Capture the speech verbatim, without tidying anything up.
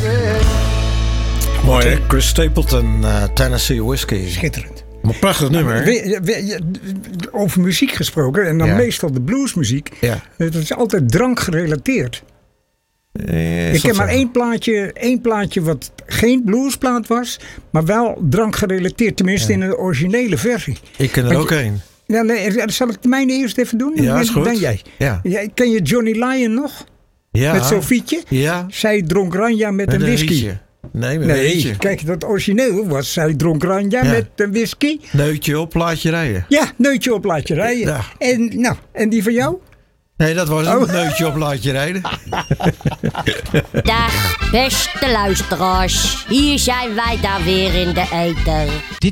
Mooi, hè? Chris Stapleton, uh, Tennessee Whiskey. Schitterend. Maar prachtig nummer. We, we, over muziek gesproken, en dan ja. meestal de bluesmuziek. Ja. Dat is altijd drankgerelateerd. Eh, ik heb maar één plaatje, één plaatje wat geen bluesplaat was, maar wel drankgerelateerd. Tenminste ja. in de originele versie. Ik ken er Want, ook één. Ja, nee, zal ik mijn eerst even doen? Ja, is goed. Dan jij. Ja. Ja, ken je Johnny Lyon nog? Ja. Met Sofietje? Ja. Zij dronk Ranja met, met een whisky. Rietje. Nee, met nee, een rietje. Kijk, dat origineel was zij dronk Ranja ja. met een whisky. Neutje op, laat je rijden. Ja, neutje op, laat je rijden. Ja. En, nou, en die van jou? Nee, dat was een oh. neutje op, laat je rijden. Dag, beste luisteraars. Hier zijn wij daar weer in de ether. Dit